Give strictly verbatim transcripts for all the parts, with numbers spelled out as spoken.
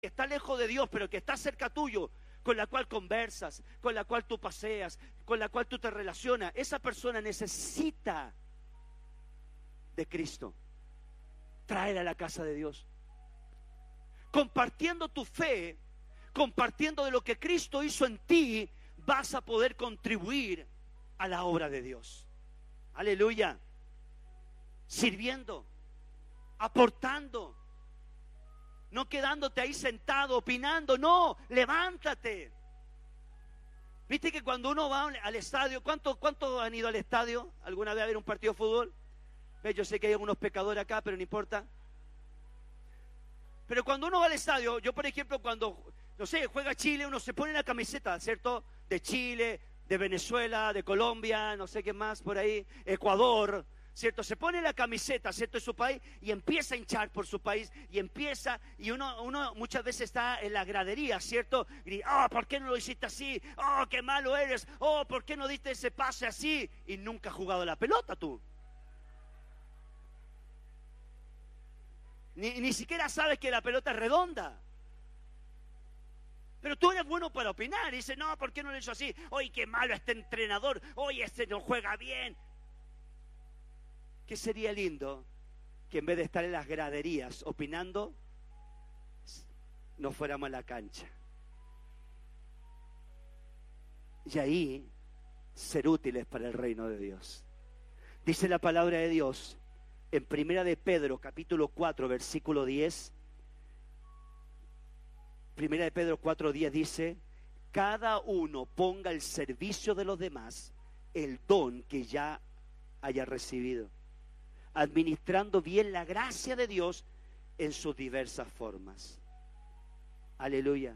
está lejos de Dios, pero que está cerca tuyo, con la cual conversas, con la cual tú paseas, con la cual tú te relacionas, esa persona necesita de Cristo. Traer a la casa de Dios. Compartiendo tu fe, compartiendo de lo que Cristo hizo en ti, vas a poder contribuir a la obra de Dios. Aleluya. Sirviendo, aportando, no quedándote ahí sentado opinando, no, levántate. Viste que cuando uno va al estadio, ¿cuántos cuánto han ido al estadio alguna vez a ver un partido de fútbol? ¿Ves? Yo sé que hay algunos pecadores acá, pero no importa. Pero cuando uno va al estadio, yo por ejemplo cuando, no sé, juega Chile, uno se pone la camiseta, ¿cierto? De Chile, de Venezuela, de Colombia, no sé qué más por ahí, Ecuador, ¿cierto? Se pone la camiseta, ¿cierto? De su país y empieza a hinchar por su país y empieza, y uno, uno muchas veces está en la gradería, ¿cierto? Y, oh, ¿por qué no lo hiciste así? Oh, qué malo eres. Oh, ¿por qué no diste ese pase así? Y nunca has jugado la pelota tú. Ni, ni siquiera sabes que la pelota es redonda. Pero tú eres bueno para opinar. Y dices, no, ¿por qué no lo hizo así? Oye, qué malo este entrenador. Oye, este no juega bien. ¿Qué sería lindo que en vez de estar en las graderías opinando, nos fuéramos a la cancha? Y ahí ser útiles para el reino de Dios. Dice la palabra de Dios en Primera de Pedro, capítulo cuatro, versículo diez. Primera de Pedro cuatro, diez dice: cada uno ponga al servicio de los demás el don que ya haya recibido, administrando bien la gracia de Dios en sus diversas formas. Aleluya.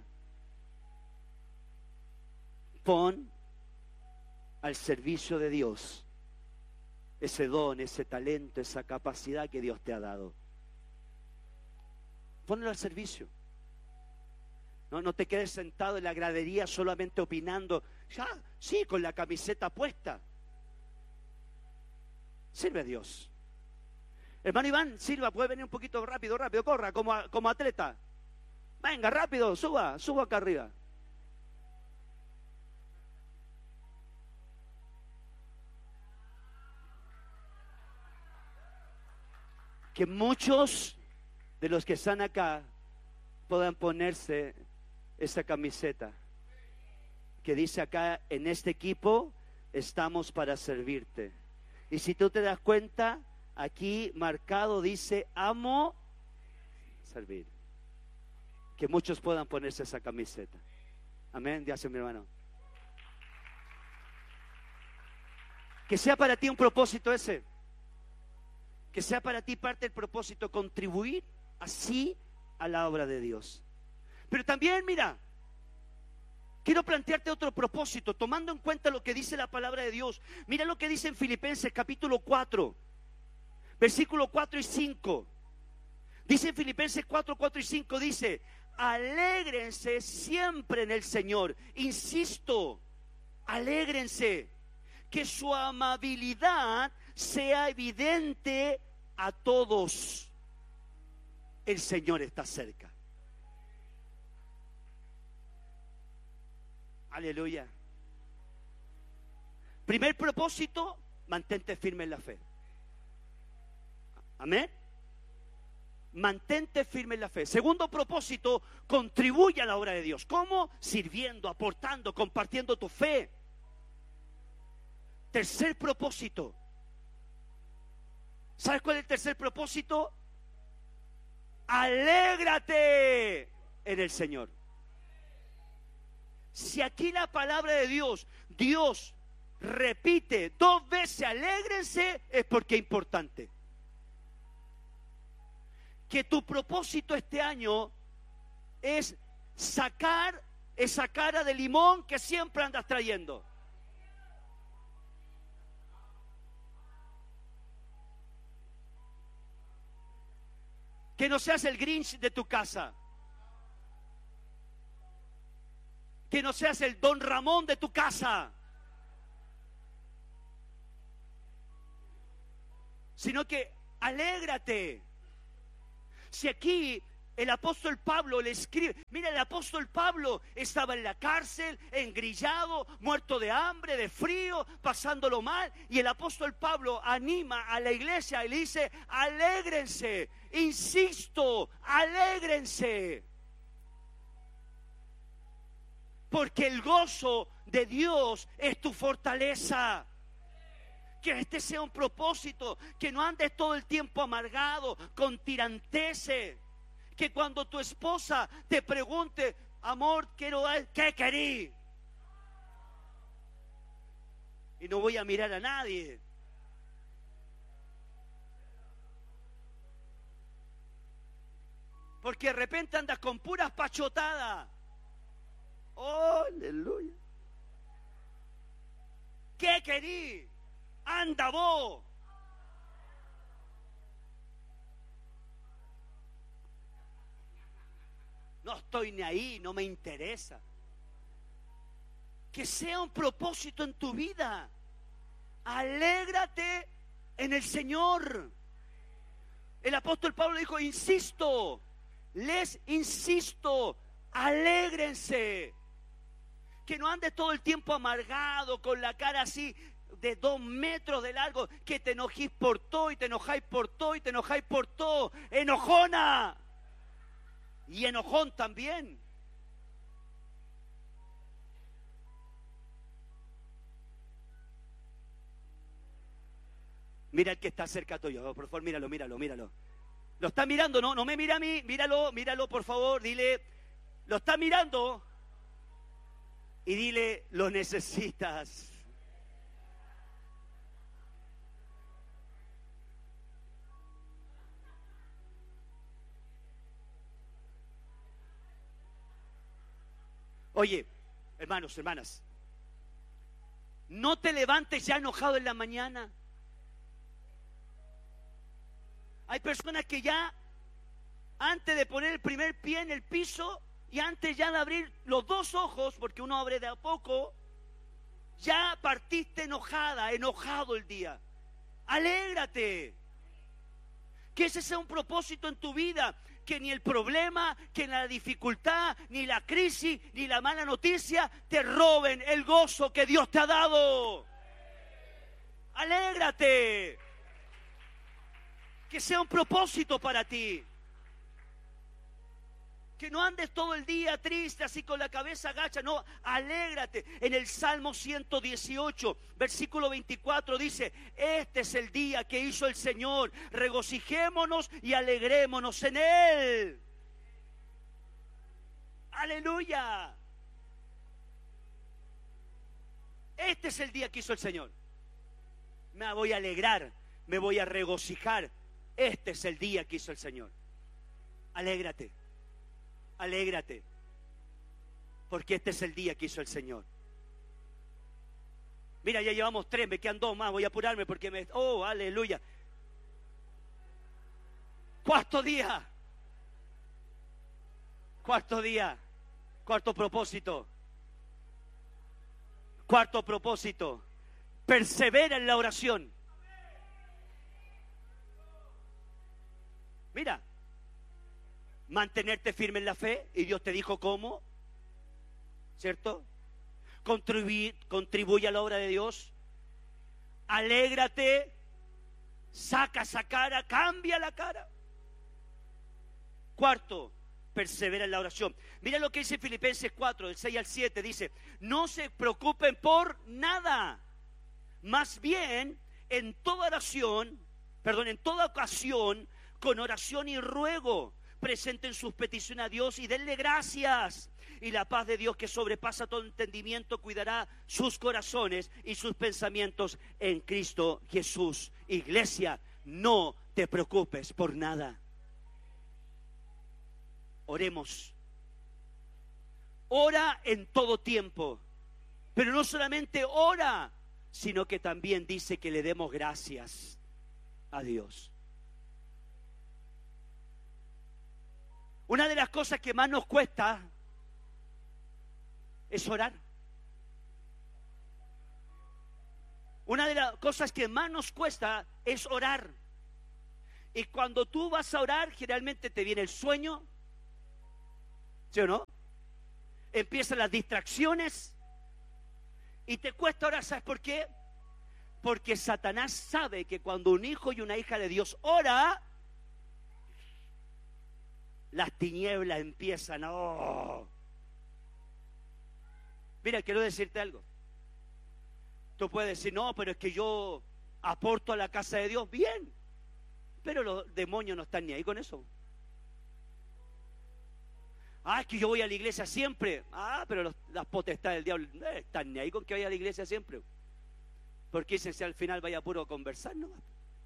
Pon al servicio de Dios ese don, ese talento, esa capacidad que Dios te ha dado. Ponlo al servicio. No, no te quedes sentado en la gradería solamente opinando. Ya, sí, con la camiseta puesta. Sirve a Dios. Hermano Iván, sirva, puede venir un poquito rápido, rápido, corra, como, como atleta. Venga, rápido, suba, suba acá arriba. Que muchos de los que están acá puedan ponerse esa camiseta que dice acá: en este equipo estamos para servirte. Y si tú te das cuenta, aquí marcado dice: amo servir. Que muchos puedan ponerse esa camiseta. Amén, gracias mi hermano. Que sea para ti un propósito ese. Que sea para ti parte del propósito, contribuir así a la obra de Dios. Pero también, mira, quiero plantearte otro propósito, tomando en cuenta lo que dice la palabra de Dios. Mira lo que dice en Filipenses capítulo cuatro, versículo cuatro y cinco. Dice en Filipenses cuatro, cuatro y cinco, dice: alégrense siempre en el Señor. Insisto, alégrense. Que su amabilidad sea evidente a todos. El Señor está cerca. Aleluya. Primer propósito: mantente firme en la fe. Amén. Mantente firme en la fe. Segundo propósito: contribuye a la obra de Dios. ¿Cómo? Sirviendo, aportando, compartiendo tu fe. Tercer propósito. ¿Sabes cuál es el tercer propósito? Alégrate en el Señor. Si aquí la palabra de Dios, Dios repite dos veces alégrense, es porque es importante. Que tu propósito este año es sacar esa cara de limón que siempre andas trayendo. Que no seas el Grinch de tu casa. Que no seas el Don Ramón de tu casa. Sino que alégrate. Si aquí El apóstol Pablo le escribe, mira, el apóstol Pablo estaba en la cárcel, engrillado, muerto de hambre, de frío, pasándolo mal, y el apóstol Pablo anima a la iglesia y le dice: alégrense, insisto, alégrense, porque el gozo de Dios es tu fortaleza. Que este sea un propósito, que no andes todo el tiempo amargado, con tiranteces. Que cuando tu esposa te pregunte: amor, quiero, ¿qué querí? Y no voy a mirar a nadie. Porque de repente andas con puras pachotadas. ¡Oh, aleluya! ¿Qué querí? Anda vos. No estoy ni ahí, no me interesa. Que sea un propósito en tu vida. Alégrate en el Señor. El apóstol Pablo dijo: insisto, les insisto, alégrense. Que no andes todo el tiempo amargado, con la cara así de dos metros de largo, que te enojís por todo y te enojáis por todo y te enojáis por todo. Enojona. Y enojón también. Mira el que está cerca tuyo, por favor, míralo, míralo, míralo. Lo está mirando, no, no me mira a mí, míralo, míralo, por favor, dile, lo está mirando y dile: lo necesitas. Oye, hermanos, hermanas, no te levantes ya enojado en la mañana. Hay personas que ya, antes de poner el primer pie en el piso y antes ya de abrir los dos ojos, porque uno abre de a poco, ya partiste enojada, enojado el día. Alégrate. Que ese sea un propósito en tu vida. Que ni el problema, que la dificultad, ni la crisis, ni la mala noticia te roben el gozo que Dios te ha dado. Alégrate. Que sea un propósito para ti. Que no andes todo el día triste, así con la cabeza agacha. No, alégrate. En el Salmo ciento dieciocho, versículo veinticuatro dice: este es el día que hizo el Señor, regocijémonos y alegrémonos en Él. Aleluya. Este es el día que hizo el Señor. Me voy a alegrar, me voy a regocijar. Este es el día que hizo el Señor. Alégrate. Alégrate, porque este es el día que hizo el Señor. Mira, ya llevamos tres, me quedan dos más, voy a apurarme porque me... Oh, aleluya. Cuarto día. Cuarto día. Cuarto propósito. Cuarto propósito. Persevera en la oración. Mira. Mantenerte firme en la fe, y Dios te dijo cómo, ¿cierto? Contribuir, contribuye a la obra de Dios. Alégrate, saca esa cara, cambia la cara. Cuarto, persevera en la oración. Mira lo que dice Filipenses cuatro, del seis al siete, dice: no se preocupen por nada, más bien en toda oración, perdón, en toda ocasión, con oración y ruego, presenten sus peticiones a Dios y denle gracias. Y la paz de Dios, que sobrepasa todo entendimiento, cuidará sus corazones y sus pensamientos en Cristo Jesús. Iglesia, no te preocupes por nada. Oremos. Ora en todo tiempo. Pero no solamente ora, sino que también dice que le demos gracias a Dios. Una de las cosas que más nos cuesta es orar. Una de las cosas que más nos cuesta es orar. Y cuando tú vas a orar, generalmente te viene el sueño, ¿Sí o no? Empiezan las distracciones y te cuesta orar. ¿Sabes por qué? Porque Satanás sabe que cuando un hijo y una hija de Dios ora, las tinieblas empiezan. Oh. Mira, quiero decirte algo. Tú puedes decir, no, pero es que yo aporto a la casa de Dios. Bien, pero los demonios no están ni ahí con eso. Ah, es que yo voy a la iglesia siempre. Ah, pero los, las potestades del diablo no están ni ahí con que vaya a la iglesia siempre. Porque dicen, si al final vaya puro a conversar, ¿no?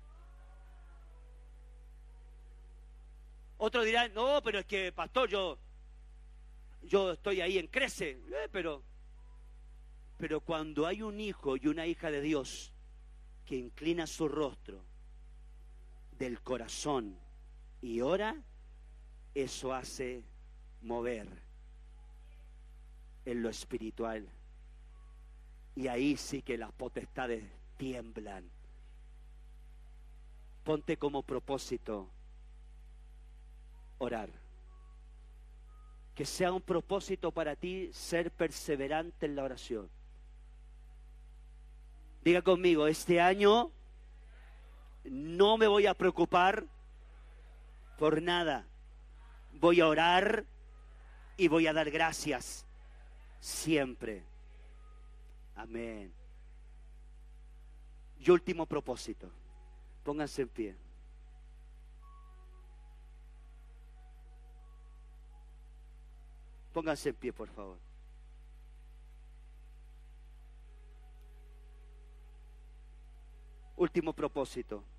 Otros dirán, no, pero es que, pastor, yo, yo estoy ahí en Crece. Eh, pero, pero cuando hay un hijo y una hija de Dios que inclina su rostro del corazón y ora, eso hace mover en lo espiritual. Y ahí sí que las potestades tiemblan. Ponte como propósito orar. Que sea un propósito para ti ser perseverante en la oración. Diga conmigo, este año no me voy a preocupar por nada. Voy a orar y voy a dar gracias siempre. Amén. Y último propósito. Pónganse en pie. Pónganse en pie, por favor. Último propósito.